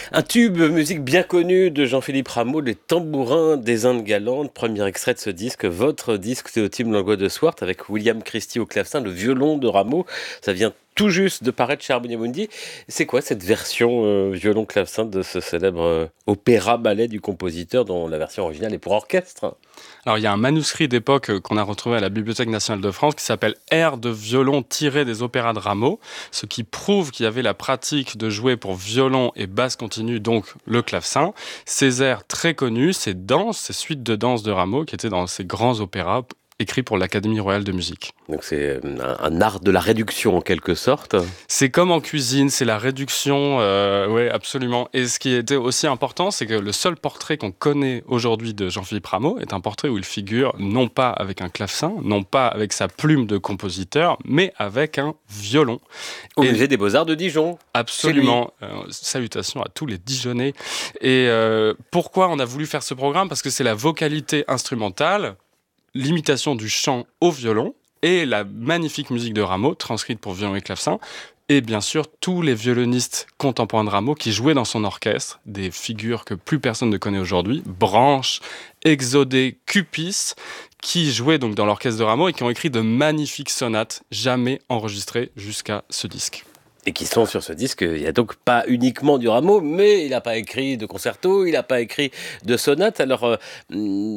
Un tube musique bien connu de Jean-Philippe Rameau, Les Tambourins des Indes galantes, premier extrait de ce disque, votre disque Théotime Langlois de Swart avec William Christie au clavecin, le violon de Rameau, ça vient tout juste de paraître chez Harmonia Mundi. C'est quoi cette version violon-clavecin de ce célèbre opéra-ballet du compositeur dont la version originale est pour orchestre? Alors, il y a un manuscrit d'époque qu'on a retrouvé à la Bibliothèque nationale de France qui s'appelle Airs de violon tirés des opéras de Rameau, ce qui prouve qu'il y avait la pratique de jouer pour violon et basse continue, donc le clavecin. Ces airs très connus, ces danses, ces suites de danses de Rameau qui étaient dans ces grands opéras écrits pour l'Académie royale de musique. Donc c'est un art de la réduction en quelque sorte. C'est comme en cuisine, c'est la réduction, oui, absolument. Et ce qui était aussi important, c'est que le seul portrait qu'on connaît aujourd'hui de Jean-Philippe Rameau est un portrait où il figure non pas avec un clavecin, non pas avec sa plume de compositeur, mais avec un violon. Au musée des Beaux-Arts de Dijon. Absolument. Salutations à tous les Dijonnais. Et pourquoi on a voulu faire ce programme ? Parce que c'est la vocalité instrumentale, l'imitation du chant au violon et la magnifique musique de Rameau, transcrite pour violon et clavecin, et bien sûr tous les violonistes contemporains de Rameau qui jouaient dans son orchestre, des figures que plus personne ne connaît aujourd'hui, Branche, Exodé, Cupis, qui jouaient donc dans l'orchestre de Rameau et qui ont écrit de magnifiques sonates jamais enregistrées jusqu'à ce disque. Et qui sont sur ce disque, il n'y a donc pas uniquement du Rameau, mais il n'a pas écrit de concerto, il n'a pas écrit de sonate. Alors, c'est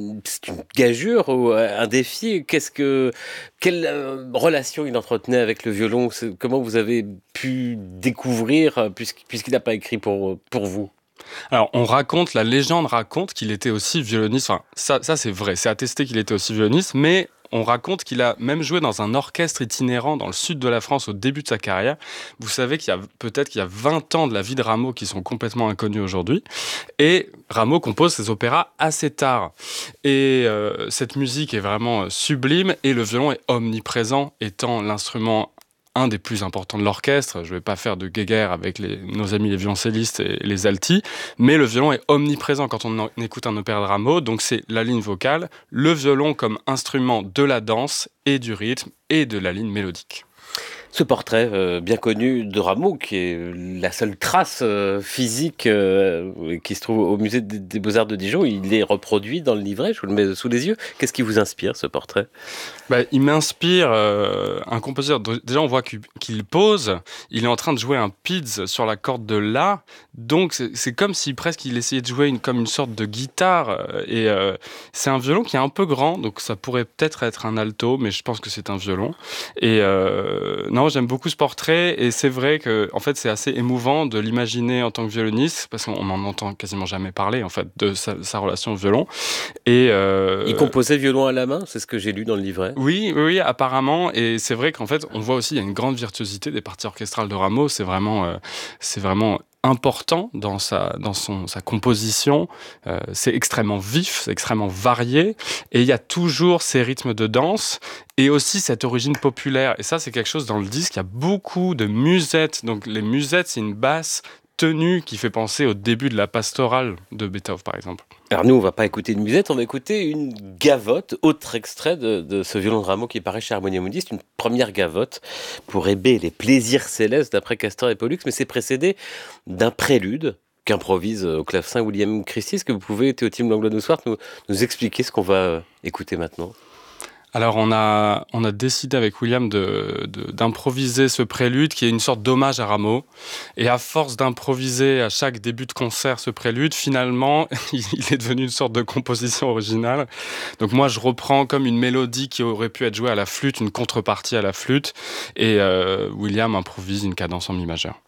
une gageure ou un défi. Quelle relation il entretenait avec le violon ? Comment vous avez pu découvrir, puisqu'il n'a pas écrit pour vous ? Alors, la légende raconte qu'il était aussi violoniste. Enfin, ça c'est vrai, c'est attesté qu'il était aussi violoniste, mais on raconte qu'il a même joué dans un orchestre itinérant dans le sud de la France au début de sa carrière. Vous savez qu'il y a 20 ans de la vie de Rameau qui sont complètement inconnus aujourd'hui. Et Rameau compose ses opéras assez tard. Et cette musique est vraiment sublime et le violon est omniprésent, étant l'instrument un des plus importants de l'orchestre. Je ne vais pas faire de guéguerre avec nos amis les violoncellistes et les altis, mais le violon est omniprésent quand on écoute un opéra de Rameau, donc c'est la ligne vocale, le violon comme instrument de la danse et du rythme et de la ligne mélodique. Ce portrait bien connu de Rameau, qui est la seule trace physique qui se trouve au musée des Beaux-Arts de Dijon, il est reproduit dans le livret, je vous le mets sous les yeux. Qu'est-ce qui vous inspire, ce portrait ? Il m'inspire un compositeur. Déjà, on voit qu'il pose, il est en train de jouer un pids sur la corde de La, donc c'est comme si presque il essayait de jouer comme une sorte de guitare, et c'est un violon qui est un peu grand, donc ça pourrait peut-être être un alto, mais je pense que c'est un violon. Et non, j'aime beaucoup ce portrait, et c'est vrai que en fait, c'est assez émouvant de l'imaginer en tant que violoniste, parce qu'on n'en entend quasiment jamais parler en fait de sa relation au violon. Et il composait violon à la main, c'est ce que j'ai lu dans le livret. Oui, apparemment, et c'est vrai qu'en fait, on voit aussi il y a une grande virtuosité des parties orchestrales de Rameau. C'est vraiment important dans sa composition. C'est extrêmement vif, c'est extrêmement varié, et il y a toujours ces rythmes de danse et aussi cette origine populaire. Et ça, c'est quelque chose dans le disque. Il y a beaucoup de musettes. Donc les musettes, c'est une basse tenue qui fait penser au début de la pastorale de Beethoven, par exemple. Alors nous, on va pas écouter une musette, on va écouter une gavotte, autre extrait de ce violon de Rameau qui paraît chez Harmonia Mundi. C'est une première gavotte pour Hébé, les plaisirs célestes d'après Castor et Pollux, mais c'est précédé d'un prélude qu'improvise au clavecin William Christie. Est-ce que vous pouvez, Théotime Langlois de Swart, nous expliquer ce qu'on va écouter maintenant ? Alors on a décidé avec William d'improviser ce prélude qui est une sorte d'hommage à Rameau. Et à force d'improviser à chaque début de concert ce prélude, finalement, il est devenu une sorte de composition originale. Donc moi, je reprends comme une mélodie qui aurait pu être jouée à la flûte, une contrepartie à la flûte. Et William improvise une cadence en mi majeur.